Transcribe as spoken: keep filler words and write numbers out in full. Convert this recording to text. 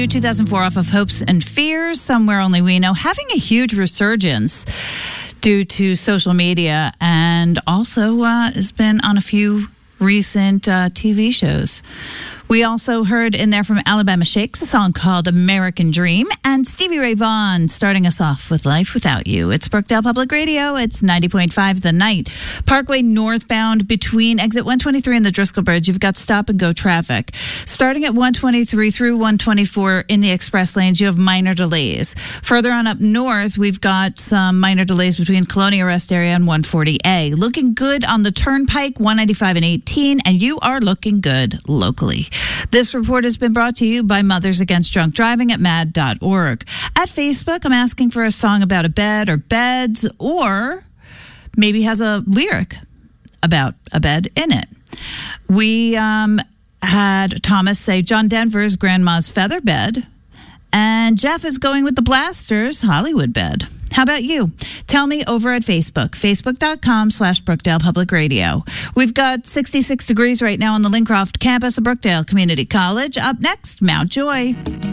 two thousand four off of Hopes and Fears, Somewhere Only We Know, having a huge resurgence due to social media, and also uh, has been on a few recent uh, T V shows. We also heard in there from Alabama Shakes a song called American Dream, and Stevie Ray Vaughan starting us off with Life Without You. It's Brookdale Public Radio. It's ninety point five The Night. Parkway northbound between exit one twenty-three and the Driscoll Bridge, you've got stop and go traffic. Starting at one twenty-three through one twenty-four in the express lanes, you have minor delays. Further on up north, we've got some minor delays between Colonia Rest Area and one forty A. Looking good on the Turnpike, one ninety-five and eighteen, and you are looking good locally. This report has been brought to you by Mothers Against Drunk Driving at mad dot org. At Facebook, I'm asking for a song about a bed or beds, or maybe has a lyric about a bed in it. We um, had Thomas say John Denver's Grandma's Feather Bed, and Jeff is going with the Blasters' Hollywood Bed. How about you? Tell me over at Facebook, facebook.com slash Brookdale Public Radio. We've got sixty-six degrees right now on the Lincroft campus of Brookdale Community College. Up next, Mount Joy.